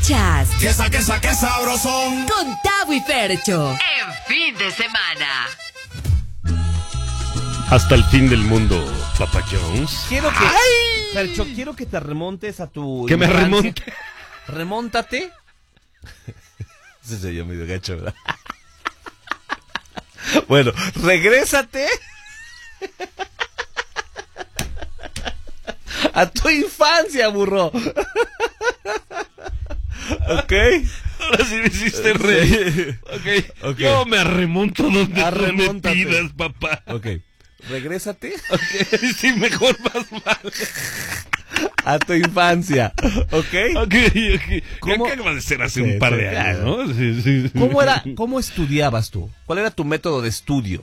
Escuchas ¡Qué sabrosón! con Tavo y Fercho en fin de semana. Hasta el fin del mundo, Papa Jones. Fercho, quiero que te remontes a tu Que me infancia. remonte. Remóntate. Ese se llama medio gacho, ¿verdad? Bueno, regrésate a tu infancia, burro. ¿Ok? Ahora sí me hiciste reír. Ok. Yo me remonto donde tú me Arremóntate. pidas, papá. Ok. Regrésate Sí, mejor más mal. a tu infancia. ¿Ok? Ok. ¿Cómo? ¿Qué acaba de ser hace Sí, un par sí, de años, claro. no? Sí. ¿Cómo estudiabas tú? ¿Cuál era tu método de estudio?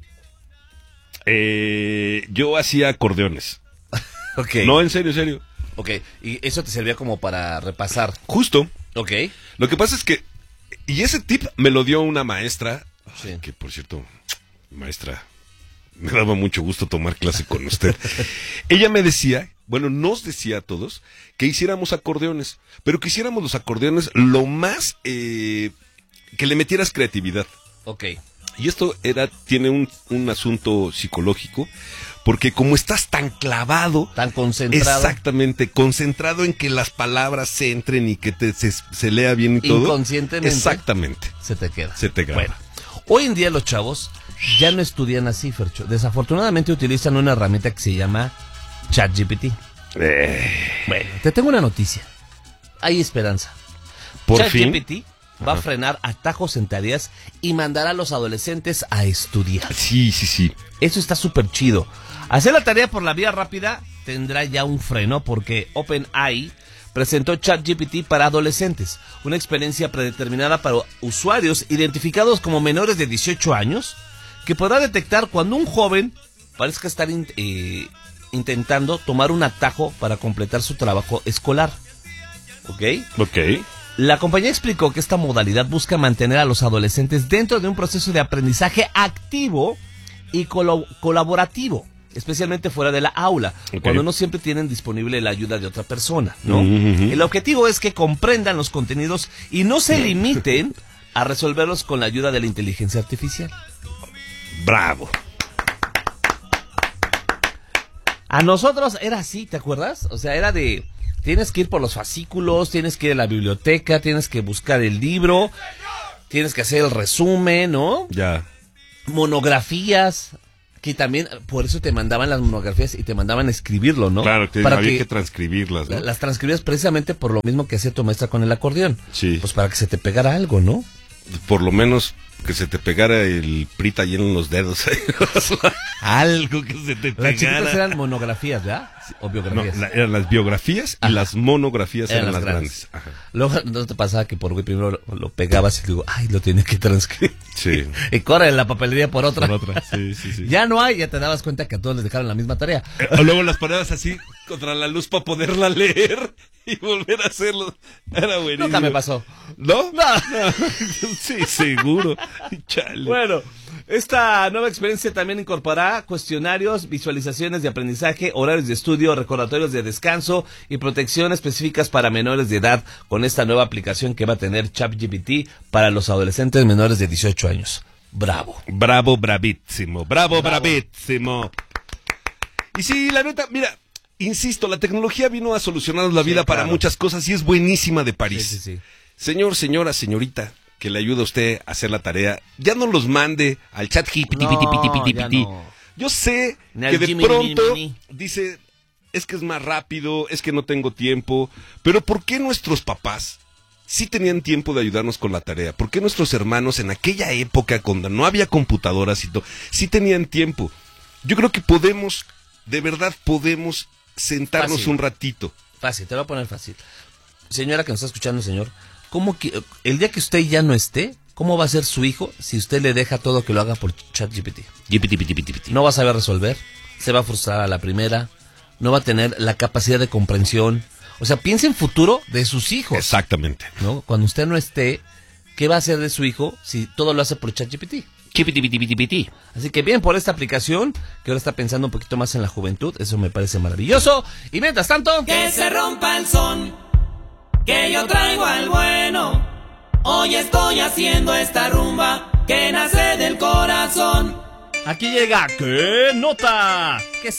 Yo hacía acordeones. Ok. No, en serio. Ok. Y eso te servía como para repasar. Justo. Ok. Lo que pasa es que, y ese tip me lo dio una maestra, Sí. que por cierto, maestra, me daba mucho gusto tomar clase con usted. Ella me decía, bueno, nos decía a todos, que hiciéramos acordeones, pero que hiciéramos los acordeones lo más, que le metieras creatividad. Ok. Y esto tiene un asunto psicológico, porque como estás tan clavado, Tan concentrado. exactamente, concentrado en que las palabras se entren y que se lea bien y todo. Inconscientemente. Exactamente. Se te queda. Se te graba. Bueno, hoy en día los chavos ya no estudian así, Fercho. Desafortunadamente utilizan una herramienta que se llama ChatGPT. Bueno, te tengo una noticia. Hay esperanza. Por ChatGPT fin. va a frenar atajos en tareas y mandar a los adolescentes a estudiar. Sí. Eso está súper chido. Hacer la tarea por la vía rápida tendrá ya un freno porque OpenAI presentó ChatGPT para adolescentes, una experiencia predeterminada para usuarios identificados como menores de 18 años, que podrá detectar cuando un joven parezca estar intentando tomar un atajo para completar su trabajo escolar. ¿Ok? Ok. La compañía explicó que esta modalidad busca mantener a los adolescentes dentro de un proceso de aprendizaje activo y colaborativo, especialmente fuera de la aula, Ok. cuando no siempre tienen disponible la ayuda de otra persona, ¿no? Ujú. El objetivo es que comprendan los contenidos y no se limiten a resolverlos con la ayuda de la inteligencia artificial. Bravo. A nosotros era así, ¿te acuerdas? O sea, era de... Tienes que ir por los fascículos, tienes que ir a la biblioteca, tienes que buscar el libro, tienes que hacer el resumen, ¿no? Ya. Monografías, que también, por eso te mandaban las monografías y te mandaban escribirlo, ¿no? Claro, para había que transcribirlas, ¿no? las transcribías precisamente por lo mismo que hacía tu maestra con el acordeón. Sí. Pues para que se te pegara algo, ¿no? Por lo menos que se te pegara el prita ahí en los dedos. Algo que se te Las chiquitas pegara. eran monografías, ¿verdad? O No, biografías. eran las biografías y Ajá. las monografías eran las grandes. grandes. Ajá. Luego no te pasaba que por güey primero lo pegabas y luego, ay, lo tienes que transcribir. Sí. Y corre la papelería por otra. Por otra. Sí. Ya no hay, ya te dabas cuenta que a todos les dejaron la misma tarea. O luego las paradas así contra la luz para poderla leer y volver a hacerlo. Era buenísimo. Nunca me pasó. ¿No? No. Sí, seguro. Chale. Bueno, esta nueva experiencia también incorporará cuestionarios, visualizaciones de aprendizaje, horarios de estudio, recordatorios de descanso y protección específicas para menores de edad con esta nueva aplicación que va a tener ChatGPT para los adolescentes menores de 18 años. Bravo. Bravo, bravísimo. Bravo, bravísimo. Y sí, la neta, mira, insisto, la tecnología vino a solucionarnos la vida para claro. muchas cosas y es buenísima de París. Sí. Señor, señora, señorita, que le ayude a usted a hacer la tarea, ya no los mande al chat ya no. Yo sé Ni al que de Jimmy, pronto ni. dice, es que es más rápido, es que no tengo tiempo, pero ¿por qué nuestros papás sí tenían tiempo de ayudarnos con la tarea? ¿Por qué nuestros hermanos en aquella época, cuando no había computadoras y todo, sí tenían tiempo? Yo creo que podemos, de verdad podemos sentarnos Fácil. un ratito. Fácil, te lo voy a poner fácil. Señora que nos está escuchando, señor, ¿cómo que el día que usted ya no esté, cómo va a ser su hijo si usted le deja todo que lo haga por ChatGPT? No va a saber resolver, se va a frustrar a la primera, no va a tener la capacidad de comprensión. O sea, piensa en futuro de sus hijos. Exactamente. ¿No? Cuando usted no esté, ¿qué va a hacer de su hijo si todo lo hace por ChatGPT? Así que bien por esta aplicación que ahora está pensando un poquito más en la juventud, eso me parece maravilloso. Y mientras tanto, Que se rompa el son. que yo traigo al bueno. Hoy estoy haciendo esta rumba que nace del corazón. Aquí llega, ¿qué nota?